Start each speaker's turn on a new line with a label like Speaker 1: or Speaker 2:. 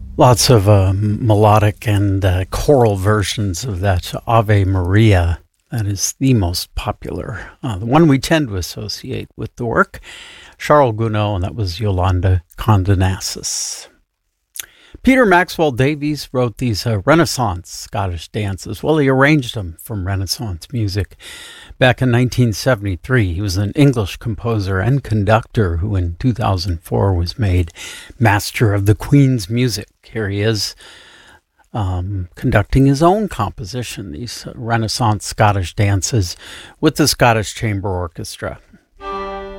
Speaker 1: Lots of melodic and choral versions of that Ave Maria. That is the most popular, the one we tend to associate with the work. Charles Gounod, and that was Yolanda Condonassus. Peter Maxwell Davies wrote these Renaissance Scottish dances. Well, he arranged them from Renaissance music. Back in 1973, he was an English composer and conductor who in 2004 was made Master of the Queen's Music. Here he is conducting his own composition, these Renaissance Scottish dances with the Scottish Chamber Orchestra.